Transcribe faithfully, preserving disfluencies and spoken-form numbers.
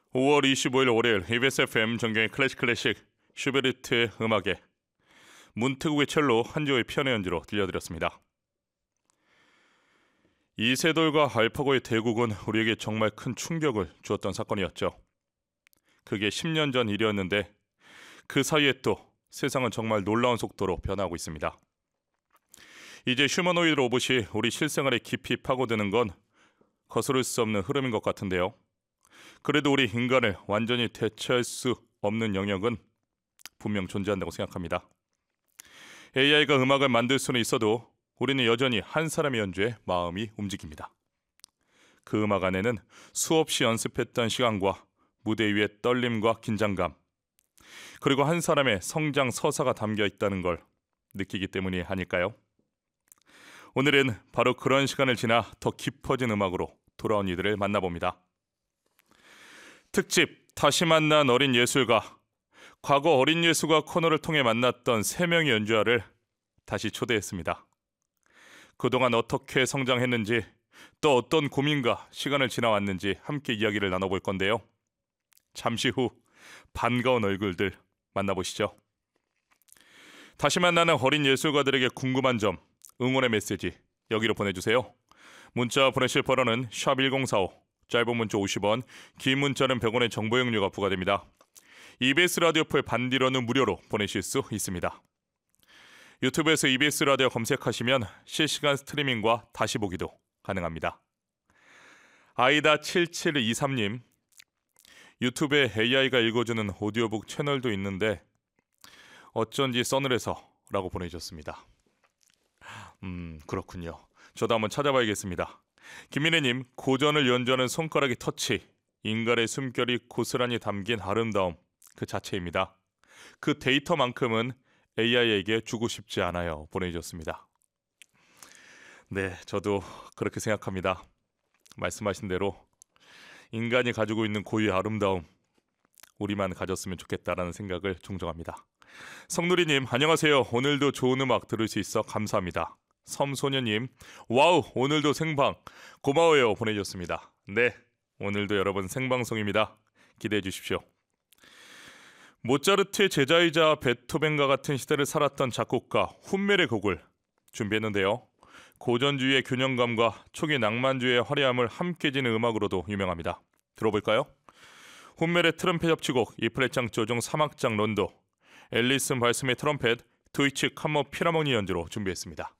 오월 이십오일 월요일 이비에스 에프엠 정경의 클래식 클래식 슈베르트의 음악에 문트국의 첼로 한지호의 피아노 연주로 들려드렸습니다. 이세돌과 알파고의 대국은 우리에게 정말 큰 충격을 주었던 사건이었죠. 그게 십 년 전 일이었는데 그 사이에 또 세상은 정말 놀라운 속도로 변하고 있습니다. 이제 휴머노이드 로봇이 우리 실생활에 깊이 파고드는 건 거스를 수 없는 흐름인 것 같은데요. 그래도 우리 인간을 완전히 대체할 수 없는 영역은 분명 존재한다고 생각합니다. 에이아이가 음악을 만들 수는 있어도 우리는 여전히 한 사람의 연주에 마음이 움직입니다. 그 음악 안에는 수없이 연습했던 시간과 무대 위의 떨림과 긴장감, 그리고 한 사람의 성장 서사가 담겨 있다는 걸 느끼기 때문이 아닐까요? 오늘은 바로 그런 시간을 지나 더 깊어진 음악으로 돌아온 이들을 만나봅니다. 특집 다시 만난 어린 예술가, 과거 어린 예술가 코너를 통해 만났던 세 명의 연주자를 다시 초대했습니다. 그동안 어떻게 성장했는지, 또 어떤 고민과 시간을 지나왔는지 함께 이야기를 나눠볼 건데요. 잠시 후 반가운 얼굴들 만나보시죠. 다시 만나는 어린 예술가들에게 궁금한 점, 응원의 메시지 여기로 보내주세요. 문자 보내실 번호는 샵 일공사오, 짧은 문자 오십 원, 긴 문자는 백 원의 정보 이용료가 부과됩니다. 이비에스 라디오풀 반디로는 무료로 보내실 수 있습니다. 유튜브에서 이비에스 라디오 검색하시면 실시간 스트리밍과 다시 보기도 가능합니다. 아이다 칠칠이삼님, 유튜브에 에이아이가 읽어주는 오디오북 채널도 있는데 어쩐지 서늘해서 라고 보내주셨습니다. 음 그렇군요. 저도 한번 찾아봐야겠습니다. 김민혜님, 고전을 연주하는 손가락의 터치, 인간의 숨결이 고스란히 담긴 아름다움 그 자체입니다. 그 데이터만큼은 에이아이에게 주고 싶지 않아요 보내주셨습니다. 네, 저도 그렇게 생각합니다. 말씀하신 대로 인간이 가지고 있는 고유의 아름다움 우리만 가졌으면 좋겠다라는 생각을 종종 합니다. 성누리님, 안녕하세요. 오늘도 좋은 음악 들을 수 있어 감사합니다. 섬소녀님, 와우, 오늘도 생방 고마워요 보내주셨습니다. 네, 오늘도 여러분 생방송입니다. 기대해 주십시오. 모차르트의 제자이자 베토벤과 같은 시대를 살았던 작곡가 훈멜의 곡을 준비했는데요. 고전주의의 균형감과 초기 낭만주의의 화려함을 함께 지닌 음악으로도 유명합니다. 들어볼까요? 훈멜의 트럼펫 협주곡 이플랫장 조종 삼 악장 론도, 앨리슨 발스의 트럼펫, 도이치 캄머 피라모니 연주로 준비했습니다.